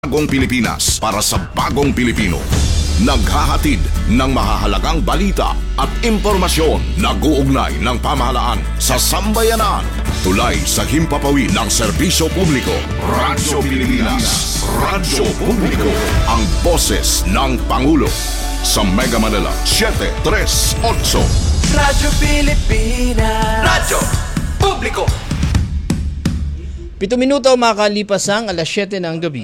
Bagong Pilipinas para sa bagong Pilipino. Naghahatid ng mahahalagang balita at impormasyon na guugnay ng pamahalaan sa sambayanan. Tulay sa himpapawid ng serbisyo publiko. Radyo Pilipinas. Radyo Publiko. Ang boses ng Pangulo. Sa Mega Manila, 738. Radyo Pilipinas. Radyo Publiko. 7 minuto makalipas ang alas 7 ng gabi.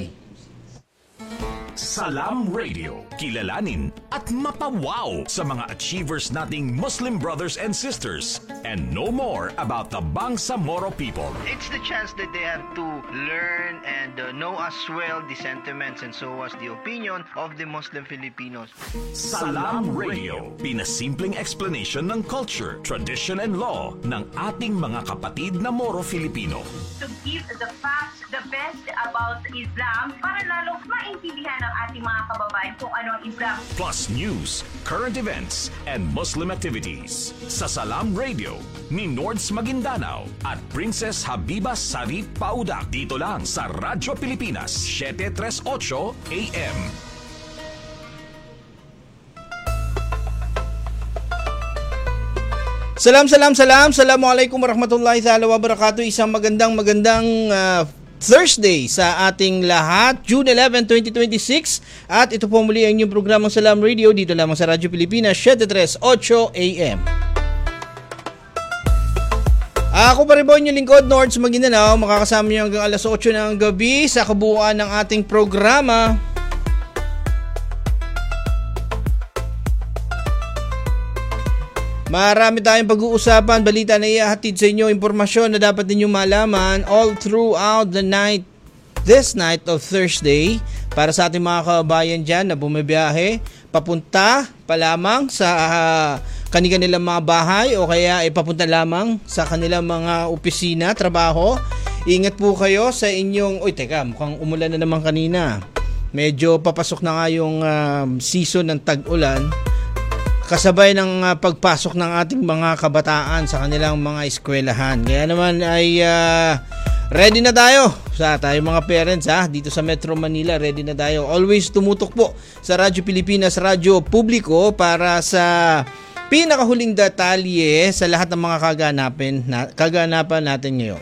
Salam Radio, kilalanin at mapawaw sa mga achievers nating Muslim brothers and sisters and know more about the Bangsamoro people. It's the chance that they have to learn and know as well the sentiments and so as the opinion of the Muslim Filipinos. Salam Radio, pinasimpleng explanation ng culture, tradition and law ng ating mga kapatid na Moro Filipino. To give the facts, the best about Islam para lalo maintindihan ng ating mga kababayan kung ano ang Islam. Plus news, current events, and Muslim activities. Sa Salam Radio ni Nords Maguindanao at Princess Habiba Sarip Paudak. Dito lang sa Radyo Pilipinas, 738 AM. Assalamualaikum warahmatullahi wabarakatuh. Isang magandang Thursday sa ating lahat, June 11, 2026. At ito po muli ang inyong programang Salam Radio dito lamang sa Radyo Pilipinas, 738 AM. Ako pa rin po inyong lingkod, Nords Maguindanao. Makakasama niyo hanggang alas 8 ng gabi sa kabuuan ng ating programa. Marami tayong pag-uusapan, balita na ihahatid sa inyo, impormasyon na dapat ninyong malaman all throughout the night, this night of Thursday, para sa ating mga kabayan dyan na bumibiyahe, papunta pa lamang sa kanilang mga bahay o kaya papunta lamang sa kanilang mga opisina, trabaho. Ingat po kayo sa inyong, mukhang umulan na naman kanina. Medyo papasok na nga yung season ng tag-ulan. Kasabay ng pagpasok ng ating mga kabataan sa kanilang mga eskwelahan. Kaya naman ay ready na tayo sa tayong mga parents dito sa Metro Manila. Ready na tayo. Always tumutok po sa Radyo Pilipinas, Radyo Publiko para sa pinakahuling detalye sa lahat ng mga kaganapan natin ngayon.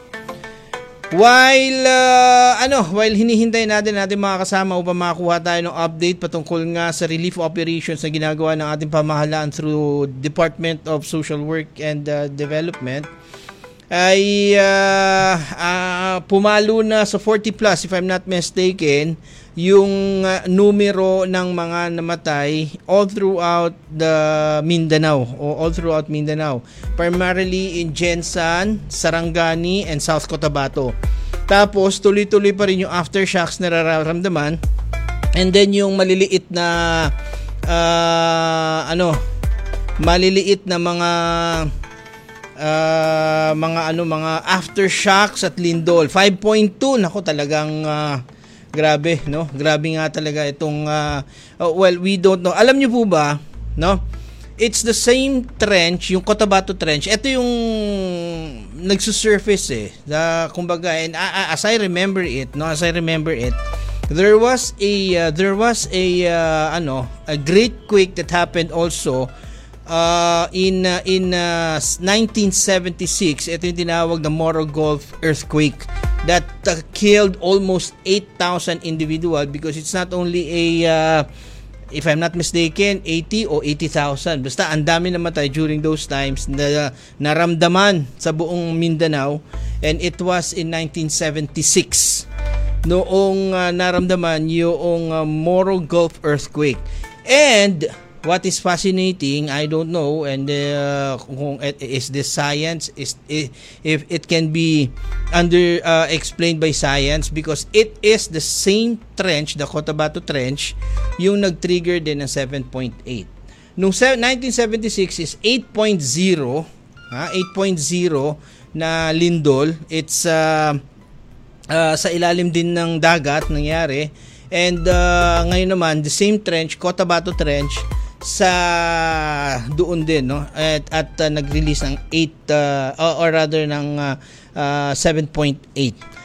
While hinihintay natin mga kasama upang makakuha tayo ng update patungkol nga sa relief operations na ginagawa ng ating pamahalaan through Department of Social Work and Development, ay pumalo na sa 40 plus, if I'm not mistaken, yung numero ng mga namatay all throughout Mindanao, primarily in Jensan, Sarangani, and South Cotabato. Tapos tuloy-tuloy pa rin yung aftershocks na nararamdaman, and then yung maliliit na mga aftershocks at lindol. 5.2, nako talagang grabe, no? Grabe nga talaga itong we don't know. Alam niyo po ba, no? It's the same trench, yung Cotabato Trench. Ito yung nagsusurface kumbaga, and as I remember it, there was a great quake that happened also in 1976. Ito yung tinawag na Moro Gulf earthquake that killed almost 8,000 individual, because it's not only if I'm not mistaken, 80 o 80,000. Basta ang dami namatay during those times na naramdaman sa buong Mindanao, and it was in 1976 noong naramdaman yung Moro Gulf earthquake. And what is fascinating, I don't know, and kung is this science, if it can be explained by science, because it is the same trench, the Cotabato Trench, yung nag-trigger din ng 7.8. Nung 1976 is 8.0, 8.0 na lindol. It's sa ilalim din ng dagat nangyari. And ngayon naman, the same trench, Cotabato Trench, sa doon din, no, at nag-release ng 7.8.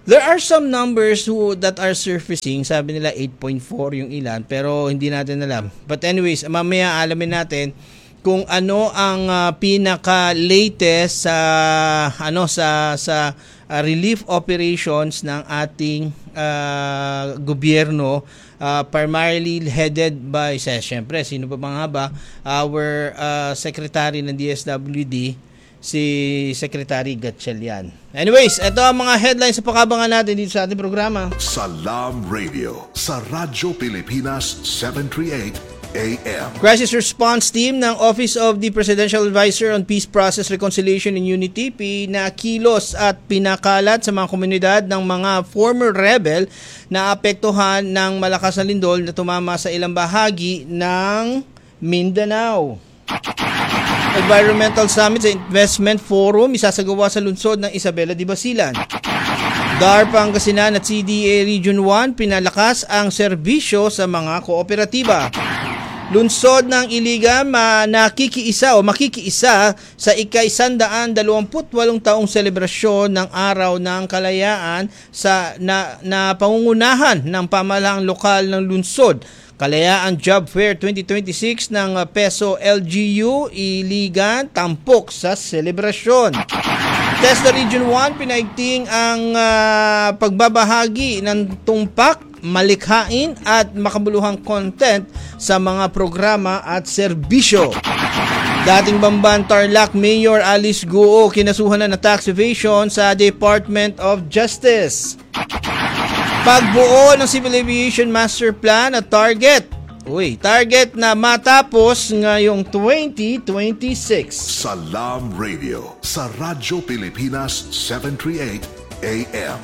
There are some numbers that are surfacing. Sabi nila 8.4 yung ilan, pero hindi natin alam. But anyways, mamaya alamin natin kung ano ang pinaka-latest sa relief operations ng ating gobyerno, primarily headed by, syempre, sino pa nga ba? Our Secretary ng DSWD, si Secretary Gatchalian. Anyways, ito ang mga headlines sa pakabangan natin dito sa ating programa. Salam Radio sa Radyo Pilipinas 738 AM. Crisis Response Team ng Office of the Presidential Advisor on Peace Process, Reconciliation and Unity pinakilos at pinakalat sa mga komunidad ng mga former rebel na apektuhan ng malakas na lindol na tumama sa ilang bahagi ng Mindanao. Environmental Summit sa Investment Forum isasagawa sa lungsod ng Isabela de Basilan. DAR Pangasinan at CDA Region 1 pinalakas ang serbisyo sa mga kooperatiba. Lungsod ng Iligan makikiisa sa ika-128 taong selebrasyon ng Araw ng Kalayaan na pangungunahan ng pamahalaang lokal ng lungsod. Kalayaan Job Fair 2026 ng Peso LGU Iligan tampok sa selebrasyon. TESDA Region 1 pinaigting ang pagbabahagi ng tumpak, malikhain at makabuluhang content sa mga programa at serbisyo. Dating Bamban Tarlac Mayor Alice Guo kinasuhan na tax evasion sa Department of Justice. Pagbuo ng Civil Aviation Master Plan at target na matapos ngayong 2026. Salam Radio sa Radyo Pilipinas 738 AM.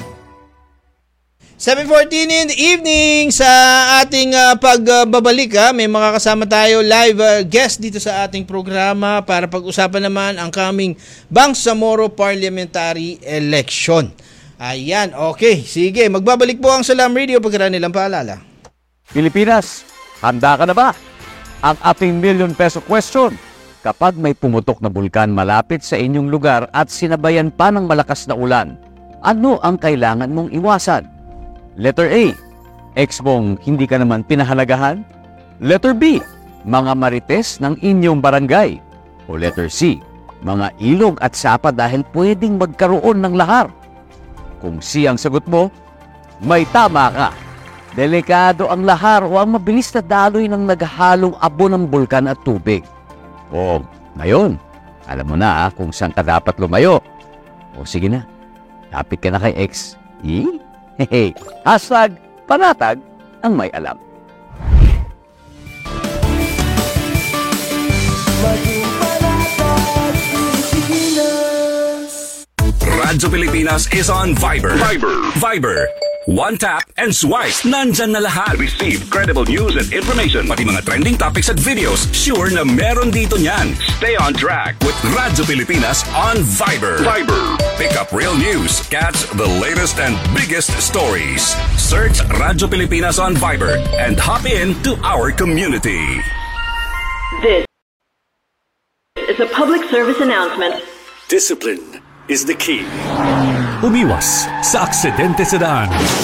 7:14 in the evening sa ating pagbabalik. May makakasama tayo live guest dito sa ating programa para pag-usapan naman ang coming Bangsamoro Parliamentary Election. Ayan, okay. Sige, magbabalik po ang Salam Radio pagkaraan nilang paalala. Pilipinas, handa ka na ba? Ang ating million peso question. Kapag may pumutok na bulkan malapit sa inyong lugar at sinabayan pa ng malakas na ulan, ano ang kailangan mong iwasan? Letter A, ex mong hindi ka naman pinahalagahan? Letter B, mga marites ng inyong barangay? O letter C, mga ilog at sapa dahil pwedeng magkaroon ng lahar? Kung C ang sagot mo, may tama ka. Delikado ang lahar o ang mabilis na daloy ng naghahalong abo ng bulkan at tubig. O ngayon, alam mo na kung saan ka dapat lumayo. O sige na, lapit ka na kay ex. Hehe, hashtag panatag ang may alam. Radyo Pilipinas is on Viber. Viber. One tap and swipe. Nandyan na lahat. Receive credible news and information. Pati mga trending topics at videos. Sure na meron dito niyan. Stay on track with Radyo Pilipinas on Viber. Pick up real news. Catch the latest and biggest stories. Search Radyo Pilipinas on Viber and hop in to our community. This is a public service announcement. Discipline is the key. Umiwas sa aksidente sa daan.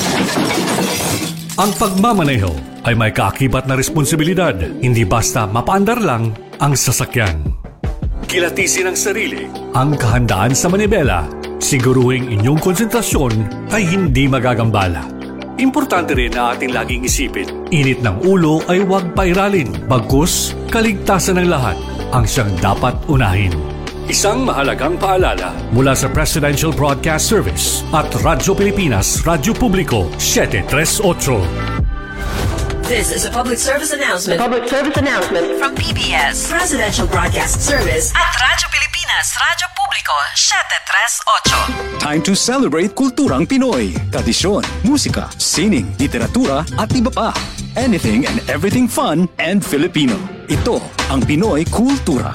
Ang pagmamaneho ay may kaakibat na responsibilidad, hindi basta mapaandar lang ang sasakyan. Kilatisin ang sarili, ang kahandaan sa manibela, siguruhing inyong konsentrasyon ay hindi magagambala. Importante rin na ating laging isipin, init ng ulo ay huwag pairalin, bagkus kaligtasan ng lahat ang siyang dapat unahin. Isang mahalagang paalala mula sa Presidential Broadcast Service at Radyo Pilipinas, Radyo Publiko 738. This is a public service announcement. Public service announcement From PBS, Presidential Broadcast Service at Radyo Pilipinas, Radyo Publiko 738. Time to celebrate kulturang Pinoy. Tradisyon, musika, sining, literatura at iba pa. Anything and everything fun and Filipino. Ito ang Pinoy Kultura.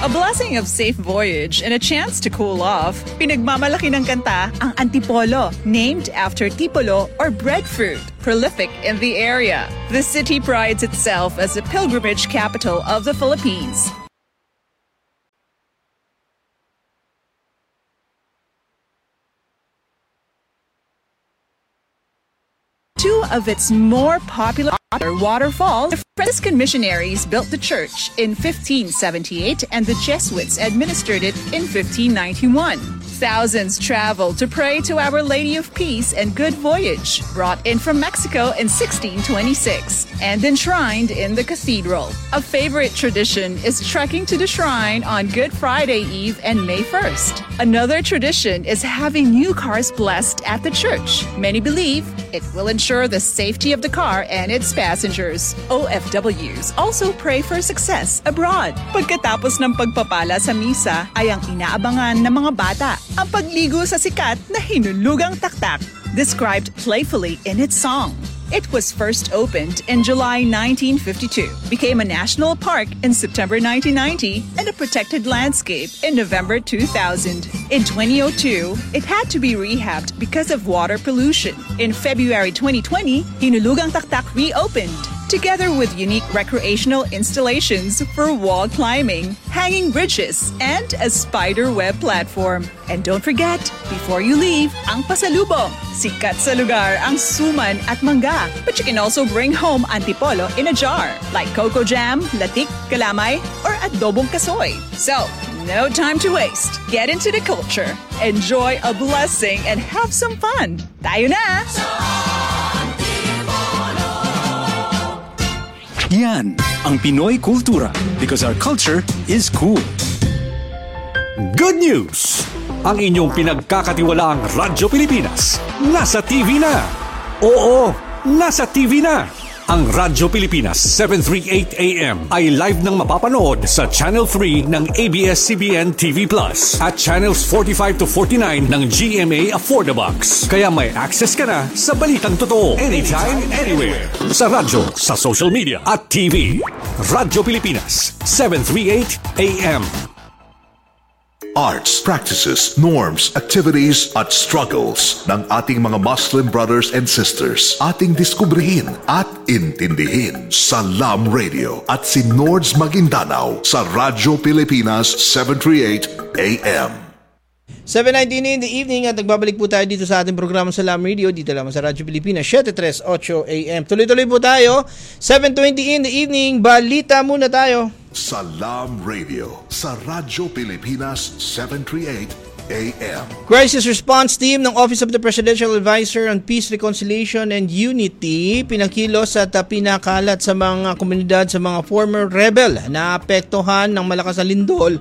A blessing of safe voyage and a chance to cool off, pinagmamalaki ng kanta ang Antipolo, named after tipolo or breadfruit, prolific in the area. The city prides itself as the pilgrimage capital of the Philippines. Two of its more popular waterfalls, the Franciscan missionaries built the church in 1578 and the Jesuits administered it in 1591. Thousands traveled to pray to Our Lady of Peace and Good Voyage, brought in from Mexico in 1626 and enshrined in the cathedral. A favorite tradition is trekking to the shrine on Good Friday Eve and May 1st. Another tradition is having new cars blessed at the church. Many believe it will ensure the safety of the car and its passengers. OFWs also pray for success abroad. Pagkatapos ng pagpapala sa misa ay ang inaabangan ng mga bata ang pagligo sa sikat na hinulugang taktak, described playfully in its song. It was first opened in July 1952, became a national park in September 1990, and a protected landscape in November 2000. In 2002, it had to be rehabbed because of water pollution. In February 2020, Hinulugang Taktak reopened, together with unique recreational installations for wall climbing, hanging bridges, and a spider web platform. And don't forget, before you leave, ang pasalubong. Sikat sa lugar ang suman at mangga. But you can also bring home antipolo in a jar, like cocoa jam, latik, kalamay, or adobong kasoy. So, no time to waste. Get into the culture, enjoy a blessing, and have some fun. Tayo na! Yan ang Pinoy kultura because our culture is cool. Good news! Ang inyong pinagkakatiwalaang Radyo Pilipinas nasa TV na. Oo, nasa TV na. Ang Radyo Pilipinas 738 AM ay live nang mapapanood sa Channel 3 ng ABS-CBN TV Plus at Channels 45 to 49 ng GMA Affordabox. Kaya may access ka na sa balitang totoo anytime, anywhere. Sa radyo, sa social media at TV. Radyo Pilipinas 738 AM. Arts, practices, norms, activities at struggles ng ating mga Muslim brothers and sisters ating diskubrihin at intindihin sa Salam Radio at si Nords Maguindanao sa Radyo Pilipinas 738 AM. 7:19 in the evening at nagbabalik po tayo dito sa ating programa Salam Radio dito lamang sa Radyo Pilipinas 738 AM. Tuloy-tuloy po tayo. 7:20 in the evening, balita muna tayo. Salam Radio sa Radyo Pilipinas 738 AM. Crisis Response Team ng Office of the Presidential Advisor on Peace, Reconciliation and Unity pinakilos at pinakalat sa mga komunidad sa mga former rebel na apektuhan ng malakas na lindol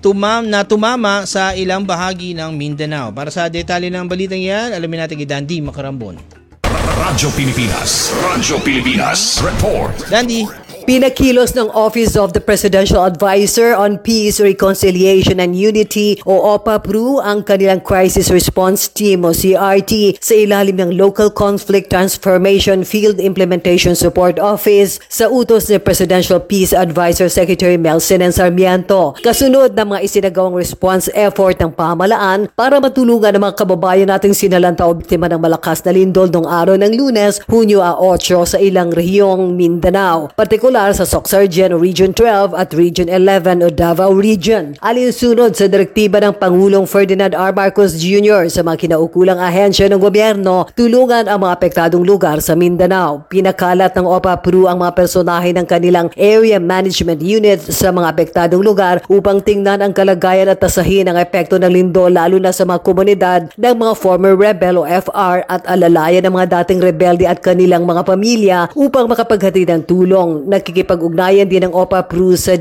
na tumama sa ilang bahagi ng Mindanao. Para sa detalye ng balitang yan, alamin natin kay Dandy Macarambon. Radyo Pilipinas. Radyo Pilipinas. Report. Dandy. Pinakilos ng Office of the Presidential Advisor on Peace, Reconciliation and Unity o OPAPRU ang kanilang Crisis Response Team o CRT sa ilalim ng Local Conflict Transformation Field Implementation Support Office sa utos ni Presidential Peace Advisor Secretary Melson N. Sarmiento. Kasunod ng mga isinagawang response effort ng pamahalaan para matulungan ang mga kababayan nating sinalanta o biktima ng malakas na lindol noong araw ng Lunes, Hunyo 8 sa ilang rehiyong Mindanao. Partikular sa Soc-Sargen o Region 12 at Region 11 o Davao Region. Alinsunod sa direktiba ng Pangulong Ferdinand R. Marcos Jr. sa mga kinaukulang ahensya ng gobyerno, tulungan ang mga apektadong lugar sa Mindanao. Pinakalat ng OPAPRU ang mga personahe ng kanilang Area Management Unit sa mga apektadong lugar upang tingnan ang kalagayan at tasahin ang epekto ng lindol lalo na sa mga komunidad ng mga former rebel o FR at alalayan ng mga dating rebelde at kanilang mga pamilya upang makapaghatid ng tulong. Nakikipag-ugnayan din ng OPAPRU sa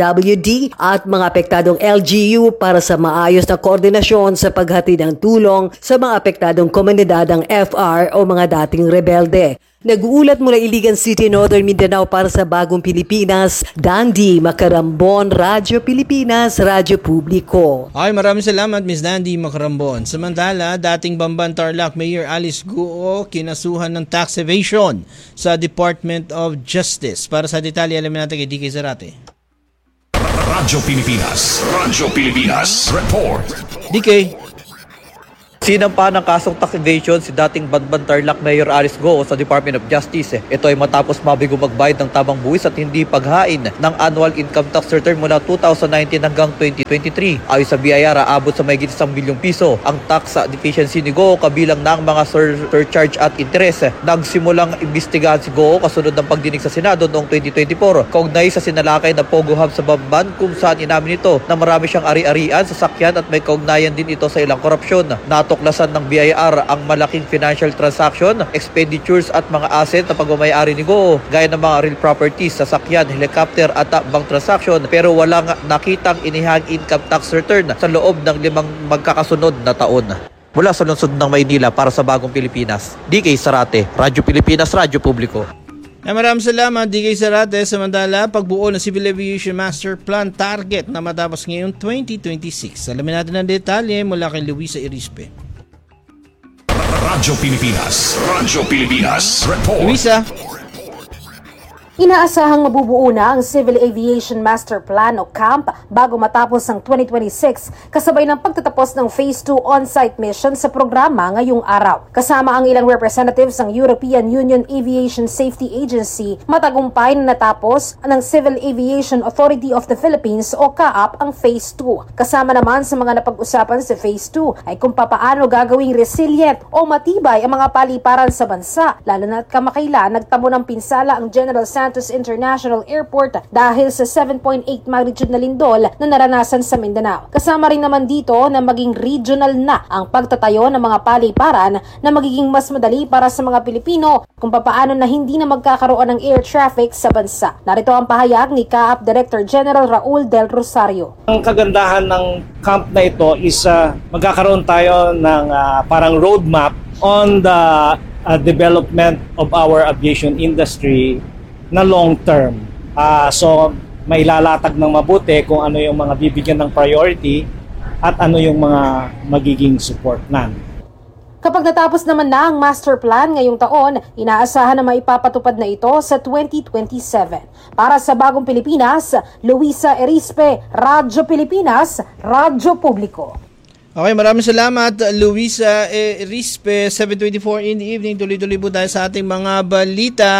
DSWD at mga apektadong LGU para sa maayos na koordinasyon sa paghatid ng tulong sa mga apektadong komunidad ng FR o mga dating rebelde. Nag-uulat mula Iligan City, Northern Mindanao para sa Bagong Pilipinas, Dandy Macarambon, Radyo Pilipinas, Radyo Publiko. Ay, maraming salamat Ms. Dandy Macarambon. Samantala, dating Bamban Tarlac Mayor Alice Guo kinasuhan ng tax evasion sa Department of Justice. Para sa detalye, alamin natin kay DK Zarate. Radyo Pilipinas. Radyo Pilipinas. Report. DK. Sinampa ng kasong tax evasion si dating Banban Tarlac Mayor Alice Go sa Department of Justice. Ito ay matapos mabigo magbayad ng tamang buwis at hindi paghain ng annual income tax return mula 2019 hanggang 2023. Ayon sa BIR, aabot sa mahigit 1 bilyong piso ang tax deficiency ni Go kabilang ng mga surcharge at interest. Nagsimulang imbestigahan si Go kasunod ng pagdinig sa Senado noong 2024 kaugnay sa sinalakay na Pogo Hub sa Bamban kung saan inamin ito na marami siyang ari-arian, sasakyan at may kaugnayan din ito sa ilang korupsyon. Natuklasan ng BIR ang malaking financial transaction, expenditures at mga asset na pagmamayari ni Go gaya ng mga real properties, sasakyan, helicopter at bank transaction pero walang nakitang inihang income tax return sa loob ng 5 magkakasunod na taon. Mula sa lungsod ng Maynila para sa Bagong Pilipinas, DK Sarate, Radyo Pilipinas, Radyo Publiko. Maraming salamat DK Sarate. Samantala, pagbuo ng Civil Aviation Master Plan target na matapos ngayong 2026. Alamin natin ang detalye mula kay Luisa Irispe. Radyo Pilipinas. Radyo Pilipinas. Report. Luisa. Inaasahang mabubuo na ang Civil Aviation Master Plan o CAMP bago matapos ang 2026 kasabay ng pagtatapos ng Phase 2 on-site mission sa programa ngayong araw. Kasama ang ilang representatives ng European Union Aviation Safety Agency, matagumpay na natapos ng Civil Aviation Authority of the Philippines o CAAP ang Phase 2. Kasama naman sa mga napag-usapan sa Phase 2 ay kung papaano gagawing resilient o matibay ang mga paliparan sa bansa, lalo na at kamakailan nagtamo ng pinsala ang General Santos International Airport dahil sa 7.8 magnitude na lindol na naranasan sa Mindanao. Kasama rin naman dito na maging regional na ang pagtatayo ng mga paliparan na magiging mas madali para sa mga Pilipino kung papaano na hindi na magkakaroon ng air traffic sa bansa. Narito ang pahayag ni CAAP Director General Raul Del Rosario. Ang kagandahan ng camp na ito is magkakaroon tayo ng parang roadmap on the development of our aviation industry na long term. So may lalatag ng mabuti kung ano yung mga bibigyan ng priority at ano yung mga magiging support nan. Kapag natapos naman na ang master plan ngayong taon, inaasahan na maipapatupad na ito sa 2027. Para sa Bagong Pilipinas, Luisa Erispe, Radyo Pilipinas, Radyo Publiko. Okay, maraming salamat Luisa Erispe. 7:24 in the evening. Tuloy-tuloy po tayo sa ating mga balita.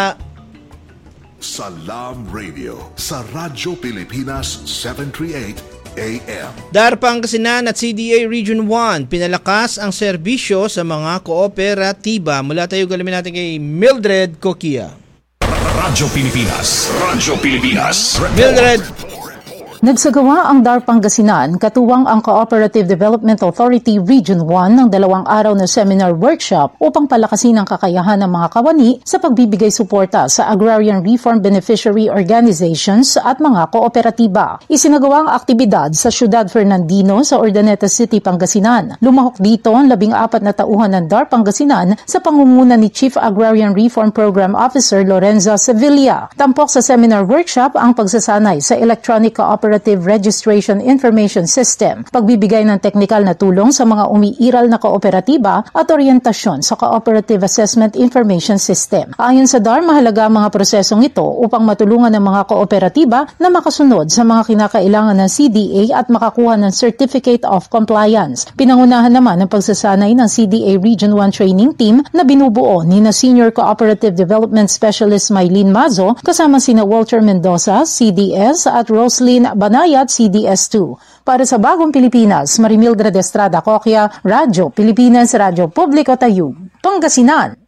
Salam Radio sa Radyo Pilipinas 738 AM. DAR Pangasinan at CDA Region 1 pinalakas ang serbisyo sa mga kooperatiba. Mula tayo galamin natin kay Mildred Coquia. Radyo Pilipinas. Radyo Pilipinas. Mildred. Nagsagawa ang DAR Pangasinan katuwang ang Cooperative Development Authority Region 1 ng 2 araw na seminar workshop upang palakasin ang kakayahan ng mga kawani sa pagbibigay suporta sa agrarian reform beneficiary organizations at mga kooperatiba. Isinagawa ang aktibidad sa Ciudad Fernandino sa Urdaneta City, Pangasinan. Lumahok dito ang 14 na tauhan ng DAR Pangasinan sa pangunguna ni Chief Agrarian Reform Program Officer Lorenza Sevilla. Tampok sa seminar workshop ang pagsasanay sa electronic cooperative registration information system, pagbibigay ng teknikal na tulong sa mga umiiral na kooperatiba at orientasyon sa cooperative assessment information system. Ayon sa DAR, mahalaga ang mga prosesong ito upang matulungan ng mga kooperatiba na makasunod sa mga kinakailangan ng CDA at makakuha ng Certificate of Compliance. Pinangunahan naman ang pagsasanay ng CDA Region 1 Training Team na binubuo ni na Senior Cooperative Development Specialist Maylene Mazo kasama sina Walter Mendoza, CDS at Roslyn Banayat, CDS2. Para sa Bagong Pilipinas, Marimildred Estrada Coquia, Radyo Pilipinas, Radyo Publiko Tayug, Pangasinan.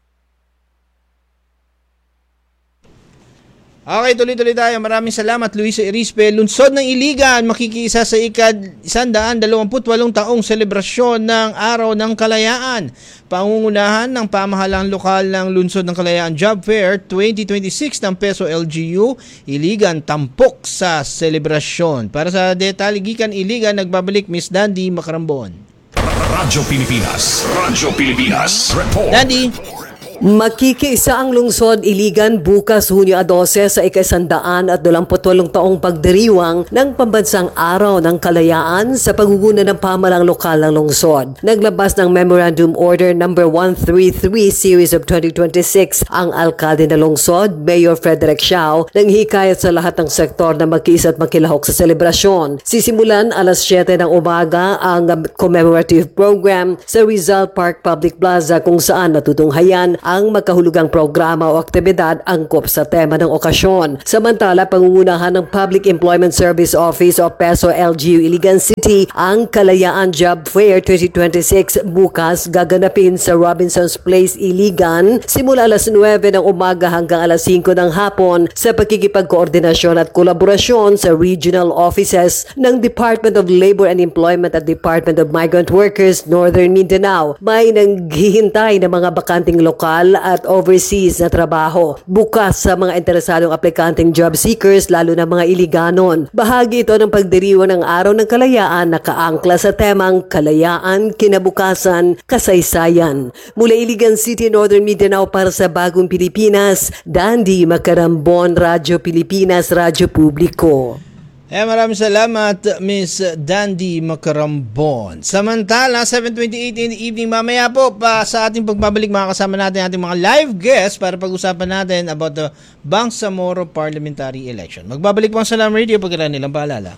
Okay, tuloy-tuloy tayo. Maraming salamat, Luisa Irispe. Lungsod ng Iligan, makikiisa sa ika-128 taong selebrasyon ng Araw ng Kalayaan. Pangungunahan ng pamahalang lokal ng Lungsod ng Kalayaan Job Fair 2026 ng Peso LGU, Iligan tampok sa selebrasyon. Para sa detalye gikan Iligan, nagbabalik Miss Dandy Macarambon. Radyo Pilipinas. Radyo Pilipinas. Report. Dandy. Makikiisa ang lungsod Iligan bukas Hunyo 12 sa ika-128 taong pagdiriwang ng Pambansang Araw ng Kalayaan sa paguguna ng pamahalang lokal ng lungsod. Naglabas ng Memorandum Order No. 133 Series of 2026 ang alkalde ng lungsod, Mayor Frederick Xiao, nang hikayat sa lahat ng sektor na magkiisa at makilahok sa selebrasyon. Sisimulan alas 7 ng umaga ang commemorative program sa Rizal Park Public Plaza kung saan natutunghayan ang magkahulugang programa o aktibidad angkop sa tema ng okasyon. Samantala, pangungunahan ng Public Employment Service Office o PESO LGU Iligan City ang Kalayaan Job Fair 2026 bukas gaganapin sa Robinson's Place, Iligan simula alas 9 ng umaga hanggang alas 5 ng hapon sa pagkikipagkoordinasyon at kolaborasyon sa regional offices ng Department of Labor and Employment at Department of Migrant Workers Northern Mindanao. May naghihintay ng mga bakanting lokal at overseas na trabaho. Bukas sa mga interesadong aplikanteng job seekers lalo na mga Iliganon. Bahagi ito ng pagdiriwang ng Araw ng Kalayaan na kaangkla sa temang Kalayaan, Kinabukasan, Kasaysayan. Mula Iligan City, Northern Mindanao para sa Bagong Pilipinas, Dandy Macarambon, Radyo Pilipinas, Radyo Publiko. Maraming salamat, Miss Dandy Macarambon. Samantala, 7:28 in the evening, mamaya po pa sa ating pagbabalik makakasama natin ating mga live guests para pag-usapan natin about the Bangsamoro Parliamentary Election. Magbabalik po ang Salam Radio pagkailan nilang paalala.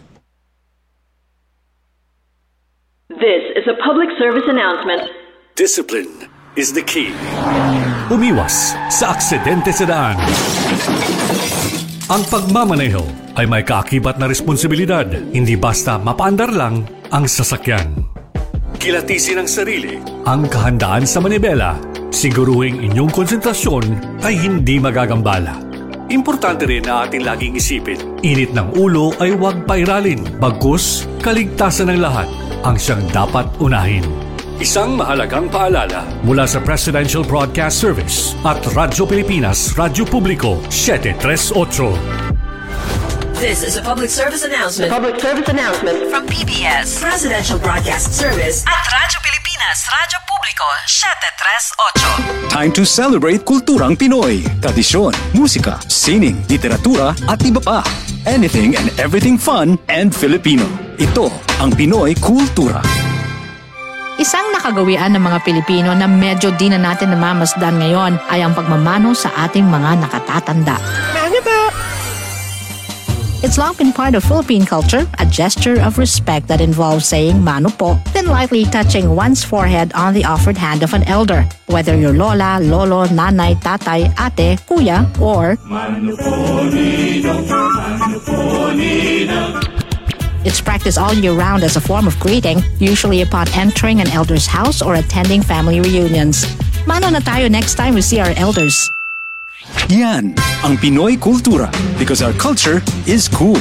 This is a public service announcement. Discipline is the key. Umiwas sa aksidente sa daan. Ang pagmamaneho ay may kaakibat na responsibilidad, hindi basta mapaandar lang ang sasakyan. Kilatisin ang sarili, ang kahandaan sa manibela, siguruhing inyong konsentrasyon ay hindi magagambala. Importante rin na ating laging isipin, init ng ulo ay huwag pairalin, bagkus kaligtasan ng lahat ang siyang dapat unahin. Isang mahalagang paalala mula sa Presidential Broadcast Service at Radyo Pilipinas, Radyo Publiko, 738. This is a public service announcement. Public service announcement From PBS, Presidential Broadcast Service at Radyo Pilipinas, Radyo Publiko, 738. Time to celebrate kulturang Pinoy. Tradisyon, musika, sining, literatura at iba pa. Anything and everything fun and Filipino. Ito ang Pinoy Kultura. Isang nakagawian ng mga Pilipino na medyo di na natin namamasdan ngayon ay ang pagmamano sa ating mga nakatatanda. Ano ba? It's long been part of Philippine culture, a gesture of respect that involves saying mano po, then lightly touching one's forehead on the offered hand of an elder, whether you're lola, lolo, nanay, tatay, ate, kuya, or mano po nino, mano po nino. It's practiced all year round as a form of greeting, usually upon entering an elder's house or attending family reunions. Mano na tayo next time we see our elders. Yan ang Pinoy Kultura because our culture is cool.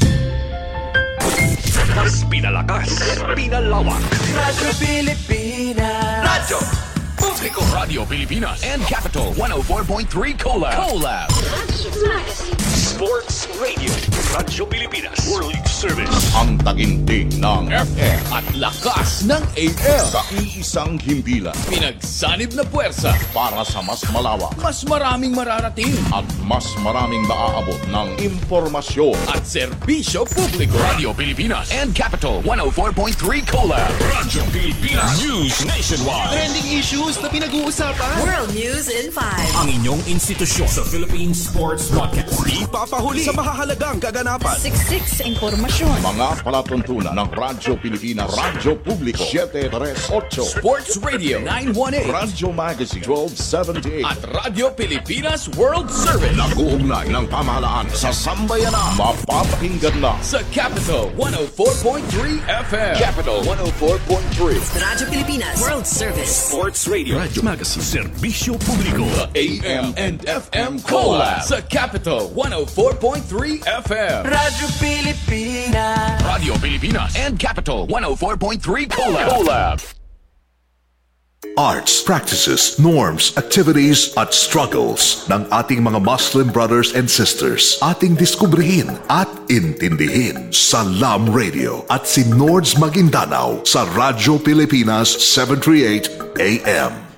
Mas pinalakas, pinalawak. Radyo Pilipinas. Radyo Publiko. Radio Pilipinas and Capital 104.3 Collab. Sports Radio. Radyo Pilipinas. World Service. Ang tagintig ng FM at lakas ng AM. Sa iisang himpilan. Pinagsanib na puwersa Para sa mas malawak. Mas maraming mararating At mas maraming maaabot ng impormasyon. at serbisyo publiko. Radio Pilipinas and Capital 104.3 Collab. Radyo Pilipinas. News nationwide. Trending issues na pinag-uusapan. World News in 5. Ang inyong institusyon sa Philippine Sports Podcast. Ipapahuli sa mahahalagang kaganapan. Siksik sa impormasyon. Mga palatuntunan ng Radyo Pilipinas, Radyo Publiko, 738. Sports Radio 918 Radyo Magazine 1278. at Radio Pilipinas World Service Nag-uugnay ng pamahalaan sa sambayanan. Mapapakinggan na sa Capital 104.3 FM. Capital 104.3. Radyo Pilipinas World Service. Sports Radio. Radyo Magazine. Serbisyo Publiko. AM and FM Collab sa Capital 104.3 FM. Radyo Pilipinas. Radio Pilipinas and Capital 104.3 Collab. Arts, practices, norms, activities at struggles ng ating mga Muslim brothers and sisters. Ating diskubrihin at intindihin sa Salam Radio at si Nords Maguindanao sa Radyo Pilipinas 738 AM.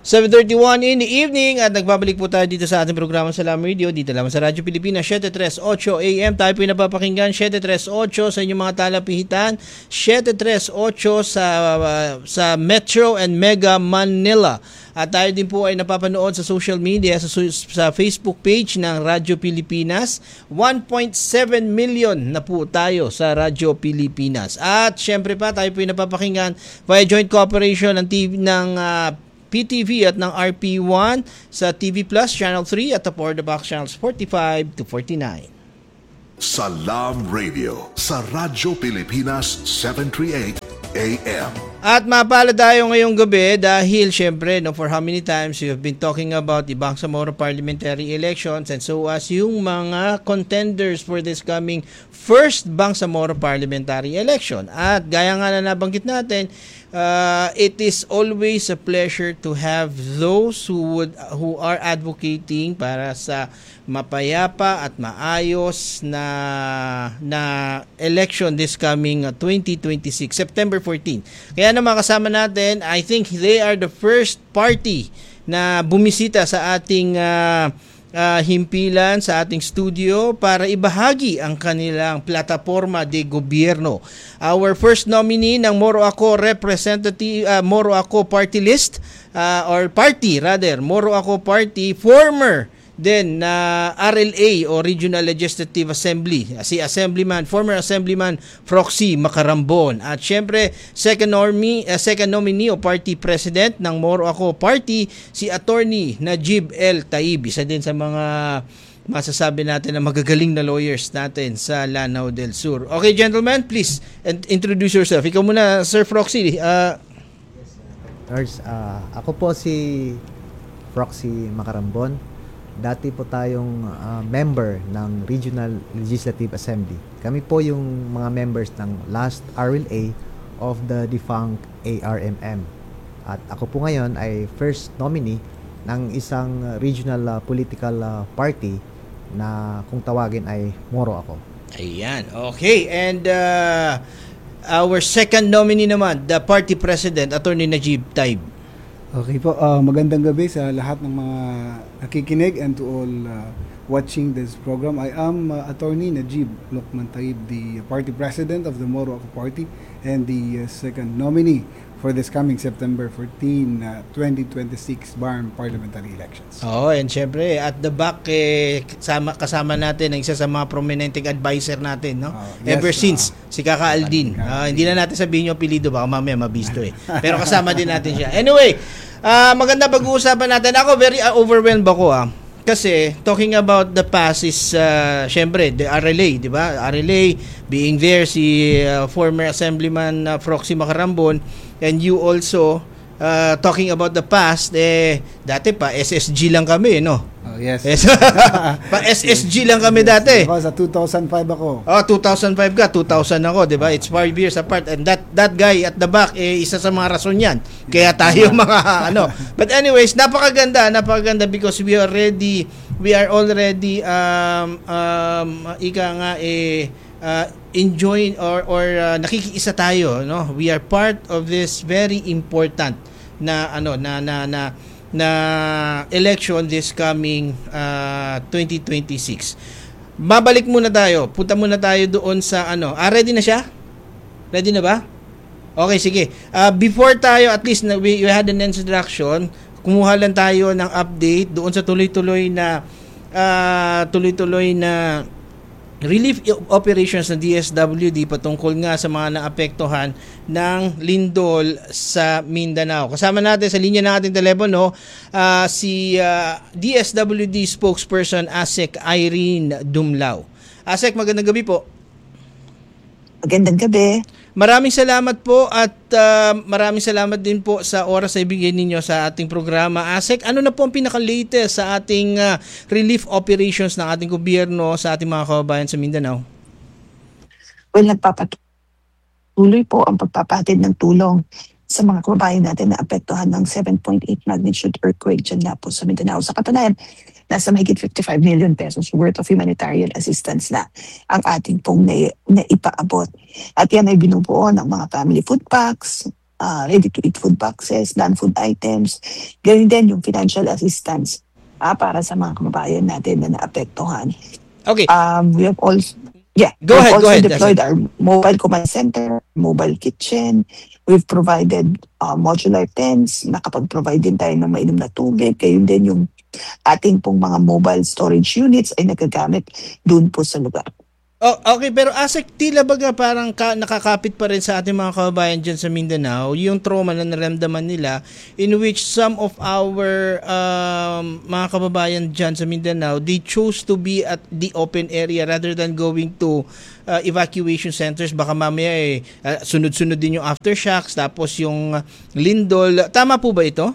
7:31 in the evening at nagbabalik po tayo dito sa ating programa Salam Radio dito lamang sa Radyo Pilipinas 738 AM. Tayo po napapakinggan 738 sa inyong mga talapihitan, 738 sa Metro and Mega Manila. At tayo din po ay napapanood sa social media sa Facebook page ng Radyo Pilipinas. 1.7 million na po tayo sa Radyo Pilipinas. At syempre pa tayo po ay napapakinggan via joint cooperation ng TV ng PTV at ng RP1 sa TV Plus Channel 3 at the For the Box Channels 45 to 49. Salam Radio sa Radyo Pilipinas 738 AM. At mapala tayo ngayong gabi dahil syempre for how many times we have been talking about the Bangsamoro parliamentary elections and so as yung mga contenders for this coming first Bangsamoro parliamentary election. At gaya nga na nabanggit natin, it is always a pleasure to have those who are advocating para sa mapayapa at maayos na election this coming 2026 September 14. Kaya na makasama natin, I think they are the first party na bumisita sa ating himpilan, sa ating studio para ibahagi ang kanilang plataforma de gobierno. Our first nominee ng Moro Ako representative, Moro Ako party list, or party rather, Moro Ako party, former then RLA o Regional Legislative Assembly, si former Assemblyman Froxy Macarambon. At syempre, second nominee o party president ng Moro Ako Party, si Attorney Najib L. Taib. Isa din sa mga masasabi natin na magagaling na lawyers natin sa Lanao del Sur. Okay, gentlemen, please introduce yourself. Ikaw muna, Sir Froxy. Ako po si Froxy Macarambon. Dati po tayong member ng Regional Legislative Assembly. Kami po yung mga members ng last RLA of the defunct ARMM. At ako po ngayon ay first nominee ng isang regional political party na kung tawagin ay Moro Ako. Ayan, okay. And our second nominee naman, the party president, Attorney Najib Taib. Okay po, magandang gabi sa lahat ng mga nakikinig and to all watching this program. I am Attorney Najib Lokman Taib, the party president of the Moro Ako Party and the second nominee for this coming September 14, 2026 BARM parliamentary elections. Oh, and syempre at the back kasama natin ang isa sa mga prominenteng advisor natin, no? Yes, ever since si Kaka Aldin. Hindi na natin sabihin yung apelyido, baka mamaya mabisto eh. Pero kasama din natin siya. Anyway, maganda pag-uusapan natin. Ako very overwhelmed ako kasi talking about the past is syempre the RLA, di ba? RLA being there si former Assemblyman Froxy Macarambon, and you also talking about the past, dati pa SSG lang kami, no? Oh, yes. Pa SSG lang kami dati. Sa 2005 ako. Oh, 2005 ka, 2000 ako, 'di ba? It's 5 years apart, and that guy at the back isa sa mga rason 'yan. Kaya tayo mga ano. But anyways, napakaganda because we are already ika nga enjoying or nakikiisa tayo, no? We are part of this very important na election this coming 2026. Babalik muna tayo. Punta muna tayo doon sa ready na siya? Ready na ba? Okay, sige. Before tayo, at least we had an introduction, kumuha lang tayo ng update doon sa tuloy-tuloy na relief operations ng DSWD patungkol nga sa mga naapektuhan ng lindol sa Mindanao. Kasama natin sa linya ng ating telepono si DSWD spokesperson ASEC Irene Dumlao. ASEC, magandang gabi po. Magandang gabi. Maraming salamat po at maraming salamat din po sa oras na ibigay ninyo sa ating programa. ASEC, ano na po ang pinaka-latest sa ating relief operations ng ating gobyerno sa ating mga kababayan sa Mindanao? Well, nagpapatuloy po ang pagpapatid ng tulong sa mga kababayan natin na apektuhan ng 7.8 magnitude earthquake dyan na po sa Mindanao. Sa katunayan, nasa mahigit 55 million pesos worth of humanitarian assistance na ang ating pong naipaabot. At yan ay binubuo ng mga family food packs, ready-to-eat food boxes, non-food items. Ganyan din yung financial assistance para sa mga kababayan natin na naapektuhan. Okay. We have also Go ahead. deployed our mobile command center, mobile kitchen. We've provided modular tents. Nakapag-provide din tayo ng mainom na tubig. Kayo din yung ating pong mga mobile storage units ay nagagamit doon po sa lugar. Okay, pero Asek, tila baga parang nakakapit pa rin sa ating mga kababayan dyan sa Mindanao yung trauma na naramdaman nila, in which some of our mga kababayan dyan sa Mindanao, they chose to be at the open area rather than going to evacuation centers. Baka mamaya sunod-sunod din yung aftershocks, tapos yung lindol. Tama po ba ito?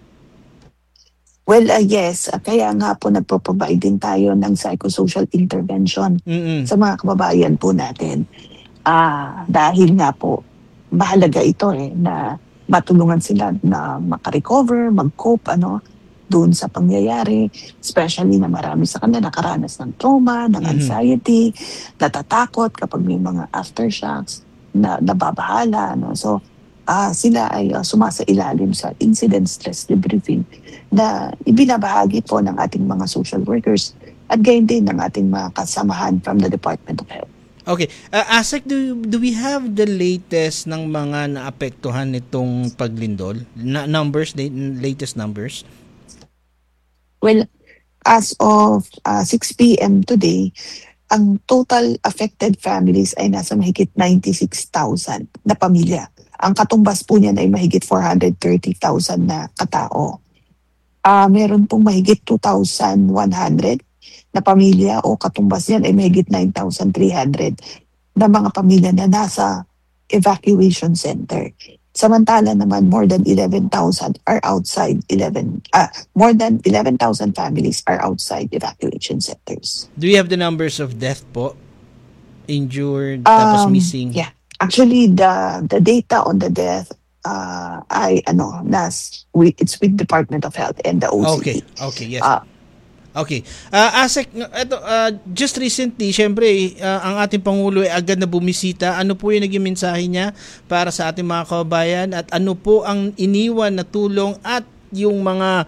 Well, yes. Kaya nga po nagpo-provide din tayo ng psychosocial intervention sa mga kababayan po natin. Dahil nga po, mahalaga ito na matulungan sila na makarecover, mag-cope doon sa pangyayari. Especially na marami sa kanila nakaranas ng trauma, ng anxiety, natatakot kapag may mga aftershocks, na nababahala. So, sila ay sumasailalim sa incident stress debriefing na ibinabahagi po ng ating mga social workers at gayon din ng ating mga kasamahan from the Department of Health. Okay. Asek, do we have the latest ng mga naapektuhan nitong paglindol? Latest numbers? Well, as of 6 p.m. today, ang total affected families ay nasa mahigit 96,000 na pamilya. Ang katumbas po niyan ay mahigit 430,000 na katao. Meron pong mahigit 2,100 na pamilya o katumbas niyan ay mahigit 9,300 na mga pamilya na nasa evacuation center. Samantala naman more than 11,000 are outside more than 11,000 families are outside evacuation centers. Do you have the numbers of death po? Injured, tapos missing? Yeah. Actually, the data on the death it's with Department of Health and the OCD. Okay, yes. Okay. Asek, just recently, syempre, ang ating Pangulo ay agad na bumisita. Ano po yung naging mensahe niya para sa ating mga kababayan at ano po ang iniwan na tulong at yung mga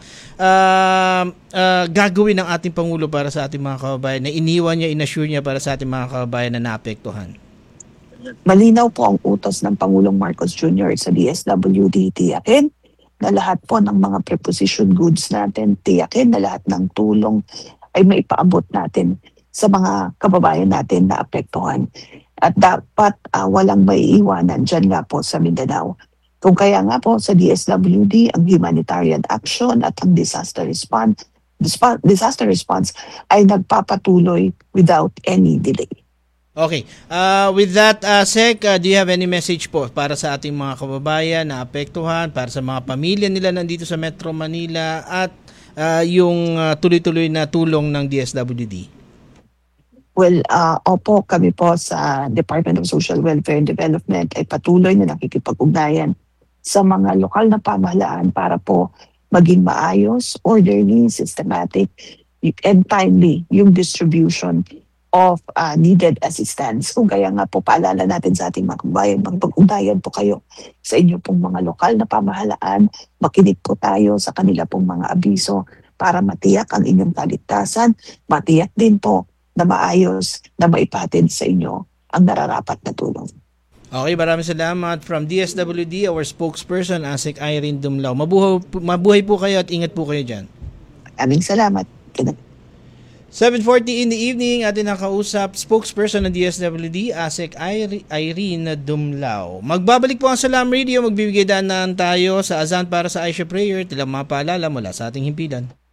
gagawin ng ating Pangulo para sa ating mga kababayan na iniwan niya, inassure niya para sa ating mga kababayan na naapektuhan? Malinaw po ang utos ng Pangulong Marcos Jr. sa DSWD, tiyakin na lahat po ng mga preposition goods natin, tiyakin na lahat ng tulong ay maipaabot natin sa mga kababayan natin na apektuhan. At dapat walang maiiwanan dyan nga po sa Mindanao. Kung kaya nga po sa DSWD, ang humanitarian action at ang disaster response ay nagpapatuloy without any delay. Okay. With that, Sec, do you have any message po para sa ating mga kababayan na apektuhan, para sa mga pamilya nila nandito sa Metro Manila at yung tuloy-tuloy na tulong ng DSWD? Well, opo, kami po sa Department of Social Welfare and Development ay patuloy na nakikipag-ugnayan sa mga lokal na pamahalaan para po maging maayos, orderly, systematic, and timely yung distribution of needed assistance. Kung kaya nga po, paalala natin sa ating mga kababayan, magpag-ugnayan po kayo sa inyo pong mga lokal na pamahalaan, makinig po tayo sa kanila pong mga abiso para matiyak ang inyong kaligtasan, matiyak din po na maayos na maipatid sa inyo ang nararapat na tulong. Okay, maraming salamat. From DSWD, our spokesperson, Asek Irene Dumlao. Mabuhay po kayo at ingat po kayo dyan. Aming salamat. 7:40 in the evening, atin nakausap spokesperson ng DSWD, Asek Irene Dumlao. Magbabalik po ang Salam Radio, magbibigay daanan tayo sa azan para sa Aisha Prayer, tilang mga paalala mula sa ating himpilan.